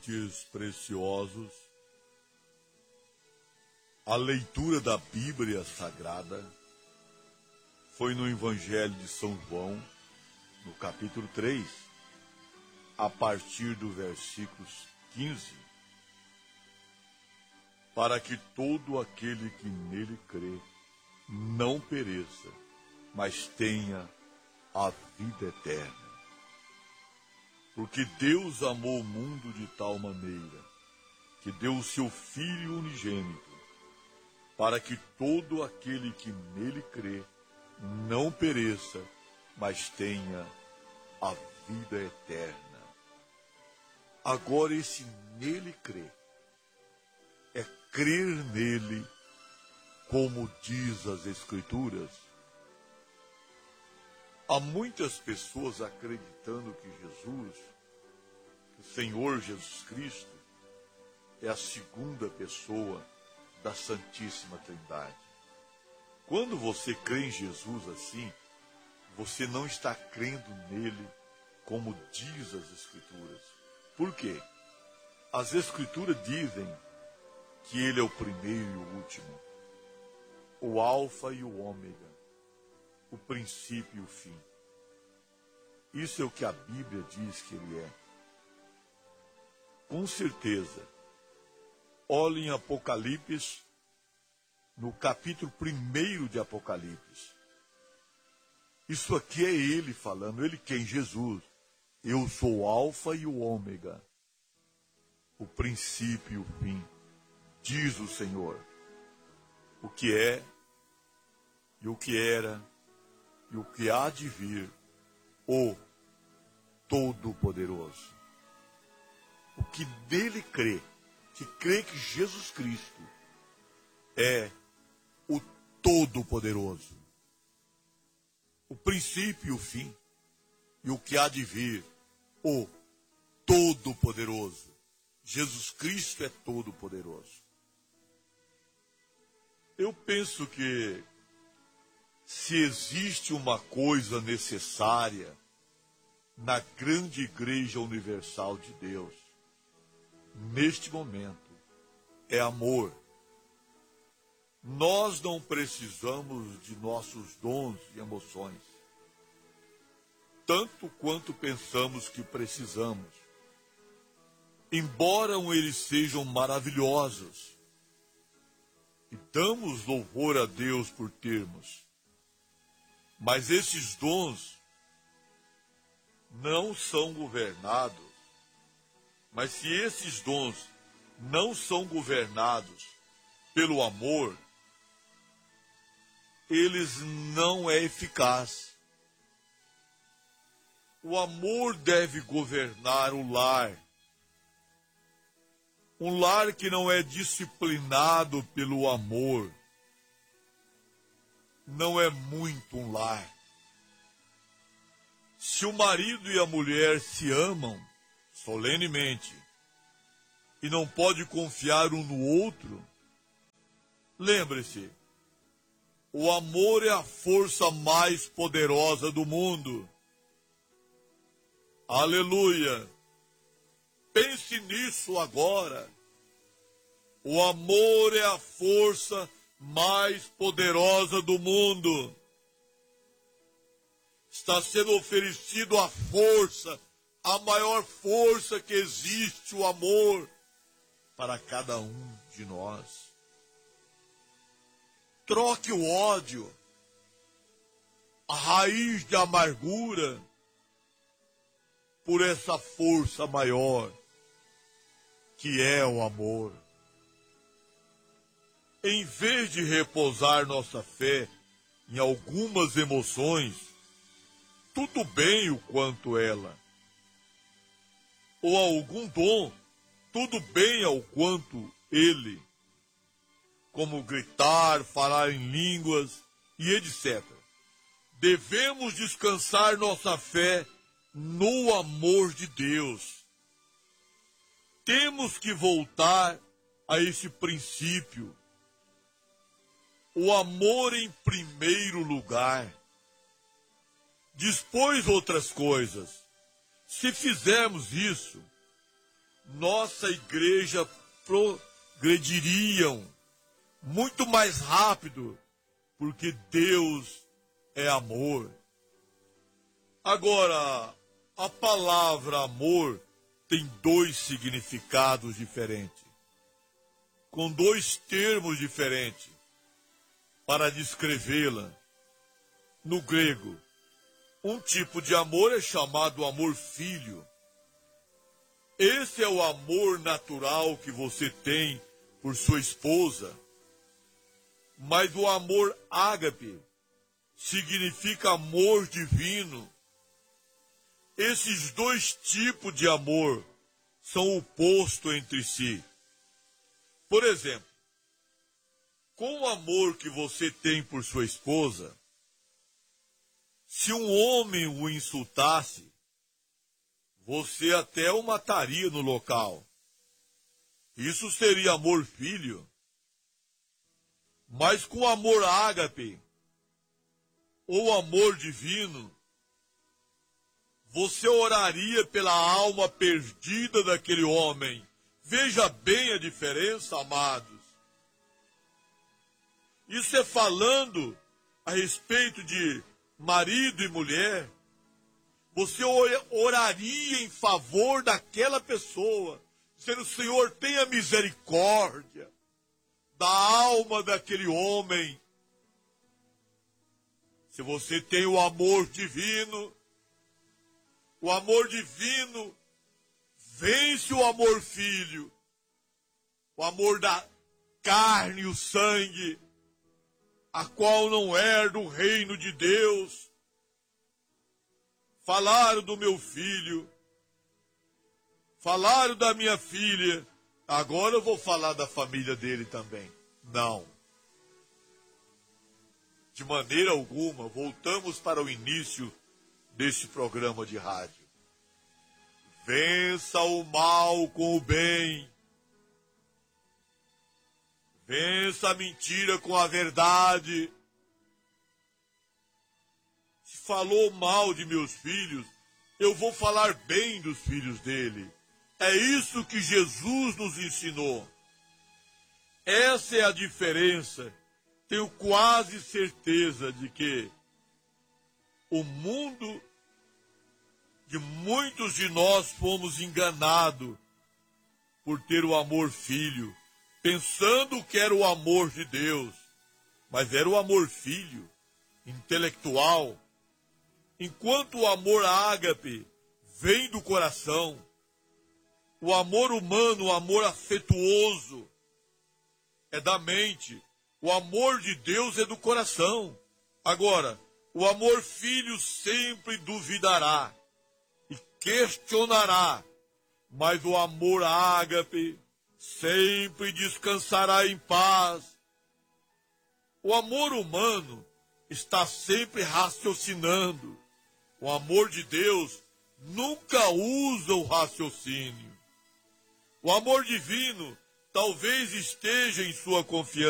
ouvintes preciosos, a leitura da Bíblia Sagrada foi no Evangelho de São João, no capítulo 3, a partir do versículos 15, para que todo aquele que nele crê não pereça, mas tenha a vida eterna. Porque Deus amou o mundo de tal maneira que deu o seu Filho unigênito, para que todo aquele que nele crê não pereça, mas tenha a vida eterna. Agora, esse nele crer é crer nele, como diz as Escrituras. Há muitas pessoas acreditando que Jesus, que o Senhor Jesus Cristo, é a segunda pessoa da Santíssima Trindade. Quando você crê em Jesus assim, você não está crendo nele como diz as Escrituras. Por quê? As Escrituras dizem que ele é o primeiro e o último, o alfa e o ômega, o princípio e o fim. Isso é o que a Bíblia diz que ele é. Com certeza, olhem em Apocalipse, no capítulo 1 de Apocalipse. Isso aqui é ele falando, ele quem? Jesus. Eu sou o alfa e o ômega, o princípio e o fim, diz o Senhor. O que é, e o que era, e o que há de vir, o Todo-Poderoso. O que dele crê, que crê que Jesus Cristo é o Todo-Poderoso, o princípio e o fim, e o que há de vir, o Todo-Poderoso. Jesus Cristo é Todo-Poderoso. Eu penso que se existe uma coisa necessária na grande Igreja Universal de Deus, neste momento, é amor. Nós não precisamos de nossos dons e emoções, tanto quanto pensamos que precisamos, embora eles sejam maravilhosos, e damos louvor a Deus por termos. Mas esses dons não são governados. Mas se esses dons não são governados pelo amor, eles não é eficaz. O amor deve governar o lar. Um lar que não é disciplinado pelo amor não é muito um lar. Se o marido e a mulher se amam solenemente e não pode confiar um no outro, lembre-se, o amor é a força mais poderosa do mundo. Aleluia! Pense nisso agora. O amor é a força mais poderosa do mundo. Está sendo oferecido a força, a maior força que existe, o amor, para cada um de nós. Troque o ódio, a raiz de amargura, por essa força maior, que é o amor. Em vez de repousar nossa fé em algumas emoções, tudo bem o quanto ela, ou algum dom, tudo bem ao quanto ele, como gritar, falar em línguas e etc. Devemos descansar nossa fé no amor de Deus. Temos que voltar a esse princípio. O amor em primeiro lugar. Depois outras coisas. Se fizermos isso, nossa igreja progrediriam muito mais rápido, porque Deus é amor. Agora, a palavra amor tem dois significados diferentes, com dois termos diferentes para descrevê-la. No grego, um tipo de amor é chamado amor filho. Esse é o amor natural que você tem por sua esposa. Mas o amor ágape significa amor divino. Esses dois tipos de amor são opostos entre si. Por exemplo, com o amor que você tem por sua esposa, se um homem o insultasse, você até o mataria no local. Isso seria amor filho. Mas com amor ágape, ou amor divino, você oraria pela alma perdida daquele homem. Veja bem a diferença, amados. Isso é falando a respeito de marido e mulher. Você oraria em favor daquela pessoa, dizendo: Senhor, tenha misericórdia da alma daquele homem. Se você tem o amor divino vence o amor filho, o amor da carne e o sangue, a qual não herda o reino de Deus. Falaram do meu filho, falaram da minha filha, agora eu vou falar da família dele também. Não. De maneira alguma, voltamos para o início deste programa de rádio. Vença o mal com o bem. Vença a mentira com a verdade. Se falou mal de meus filhos, eu vou falar bem dos filhos dele. É isso que Jesus nos ensinou. Essa é a diferença. Tenho quase certeza de que o mundo, de muitos de nós fomos enganados por ter o amor filho, pensando que era o amor de Deus, mas era o amor filho, intelectual. Enquanto o amor ágape vem do coração, o amor humano, o amor afetuoso, é da mente. O amor de Deus é do coração. Agora, o amor filho sempre duvidará e questionará, mas o amor ágape sempre descansará em paz. O amor humano está sempre raciocinando. O amor de Deus nunca usa o raciocínio. O amor divino talvez esteja em sua confiança.